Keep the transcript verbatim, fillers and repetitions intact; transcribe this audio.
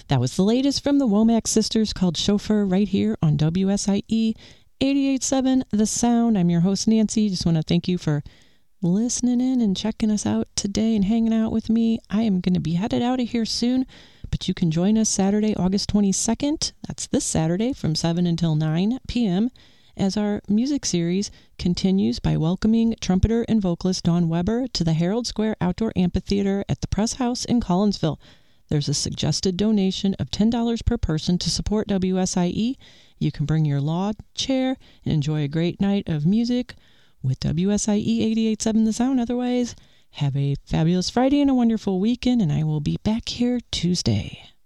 That was the latest from the Womack sisters called Chauffeur right here on W S I E eighty-eight point seven The Sound. I'm your host, Nancy. Just want to thank you for listening in and checking us out today and hanging out with me. I am going to be headed out of here soon, but you can join us Saturday, August twenty-second. That's this Saturday from seven until nine p.m. as our music series continues by welcoming trumpeter and vocalist Dawn Weber to the Herald Square Outdoor Amphitheater at the Press House in Collinsville. There's a suggested donation of ten dollars per person to support W S I E. You can bring your lawn chair and enjoy a great night of music with W S I E eighty-eight point seven The Sound. Otherwise, have a fabulous Friday and a wonderful weekend, and I will be back here Tuesday.